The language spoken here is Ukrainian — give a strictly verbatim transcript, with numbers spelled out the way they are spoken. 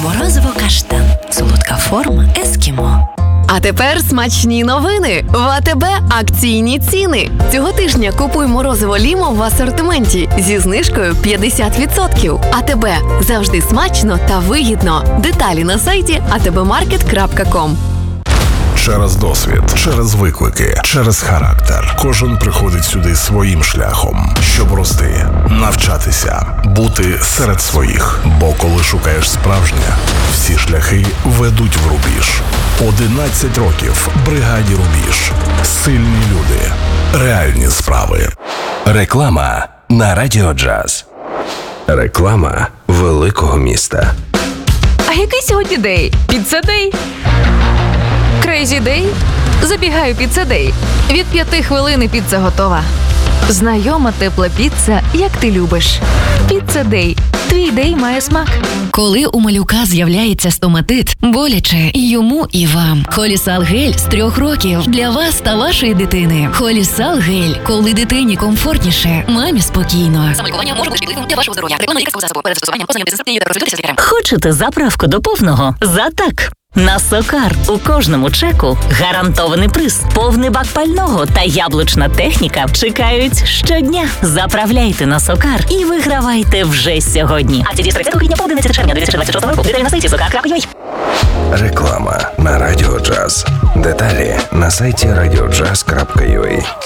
Морозиво каштан. Солодка форма ескімо. А тепер смачні новини. В АТБ акційні ціни. Цього тижня купуй морозиво Лімо в асортименті зі знижкою п'ятдесят відсотків. АТБ. Завжди смачно та вигідно. Деталі на сайті а те бе маркет крапка ком. Через досвід, через виклики, через характер. Кожен приходить сюди своїм шляхом, щоб рости, навчатися, бути серед своїх. Бо коли шукаєш справжнє, всі шляхи ведуть в рубіж. одинадцять років бригаді Рубіж. Сильні люди. Реальні справи. Реклама на Радіо Джаз. Реклама великого міста. А який сьогодні день? Піца-дей? Крейзі дей? Забігаю піца-дей. Від п'яти хвилин піца готова. Знайома тепла піца, як ти любиш. Піца-дей. Твій дей має смак. Коли у малюка з'являється стоматит, боляче і йому, і вам. Холісал гель з трьох років для вас та вашої дитини. Холісал гель. Коли дитині комфортніше, мамі спокійно. Самолікування може бути шкідливим для вашого здоров'я. Реклама лікарського засобу. Перед застосуванням ознайомтеся з інструкцією та консультуйтеся з лікарем. Хочете заправку до повного? За так! На Сокар у кожному чеку гарантований приз, повний бак пального та яблучна техніка чекають щодня. Заправляйте на Сокар і вигравайте вже сьогодні. Акція діє з тридцятого квітня по одинадцяте червня дві тисячі двадцять шостого року. Деталі на сайті сокар крапка ю а. Реклама на Радіо Джаз. Деталі на сайті радіо джаз крапка ю а.